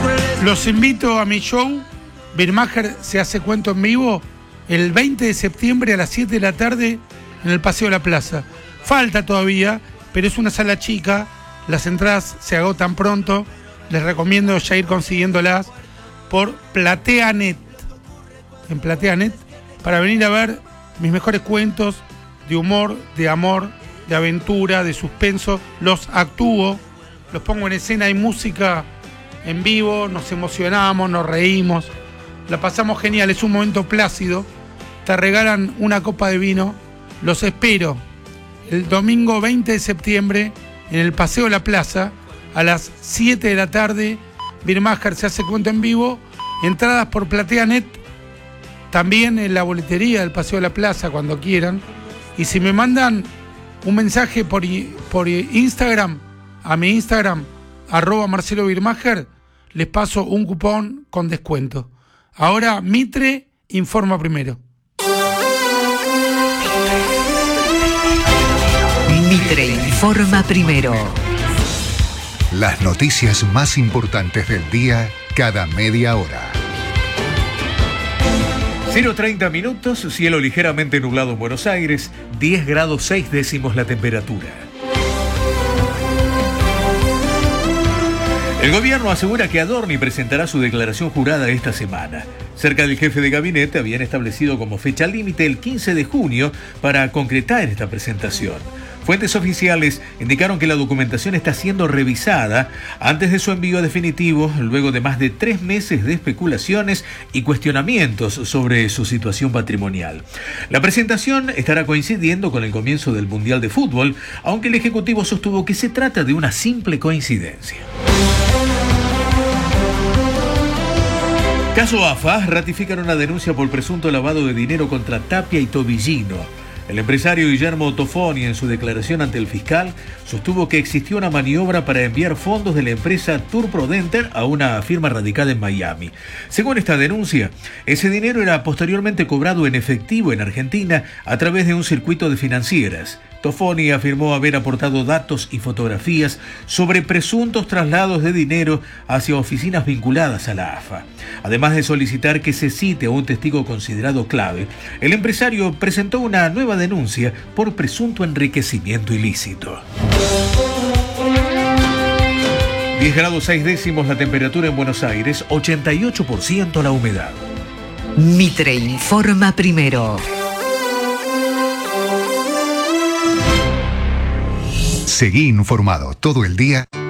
Los invito a mi show. Birmacher se hace cuento en vivo el 20 de septiembre a las 7 de la tarde en el Paseo de la Plaza. Falta todavía, pero es una sala chica. Las entradas se agotan pronto. Les recomiendo ya ir consiguiéndolas por PlateaNet. En PlateaNet, para venir a ver mis mejores cuentos de humor, de amor, de aventura, de suspenso. Los actúo, los pongo en escena, hay música en vivo, nos emocionamos, nos reímos, la pasamos genial, es un momento plácido. Te regalan una copa de vino. Los espero el domingo 20 de septiembre en el Paseo de la Plaza a las 7 de la tarde. Birmacher se hace cuento en vivo. Entradas por PlateaNet, también en la boletería del Paseo de la Plaza cuando quieran. Y si me mandan un mensaje por Instagram, a mi Instagram, @MarceloBirmacher, les paso un cupón con descuento. Ahora Mitre informa primero. Mitre informa primero. Las noticias más importantes del día cada media hora. 0:30 minutos, cielo ligeramente nublado en Buenos Aires, 10 grados 6 décimos la temperatura. El gobierno asegura que Adorni presentará su declaración jurada esta semana. Cerca del jefe de gabinete habían establecido como fecha límite el 15 de junio para concretar esta presentación. Fuentes oficiales indicaron que la documentación está siendo revisada antes de su envío definitivo, luego de más de 3 meses de especulaciones y cuestionamientos sobre su situación patrimonial. La presentación estará coincidiendo con el comienzo del Mundial de Fútbol, aunque el Ejecutivo sostuvo que se trata de una simple coincidencia. Caso AFA, ratifican una denuncia por presunto lavado de dinero contra Tapia y Tobillino. El empresario Guillermo Tofoni, en su declaración ante el fiscal, sostuvo que existió una maniobra para enviar fondos de la empresa Tour Prodenter a una firma radicada en Miami. Según esta denuncia, ese dinero era posteriormente cobrado en efectivo en Argentina a través de un circuito de financieras. Tofoni afirmó haber aportado datos y fotografías sobre presuntos traslados de dinero hacia oficinas vinculadas a la AFA. Además de solicitar que se cite a un testigo considerado clave, el empresario presentó una nueva denuncia por presunto enriquecimiento ilícito. 10 grados 6 décimos la temperatura en Buenos Aires, 88% la humedad. Mitre informa primero. Seguí informado todo el día